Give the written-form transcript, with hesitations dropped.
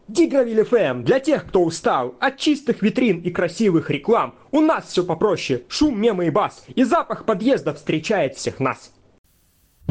Дигровиль ФМ для тех, кто устал от чистых витрин и красивых реклам. У нас все попроще, шум, мемы и бас, и запах подъезда встречает всех нас.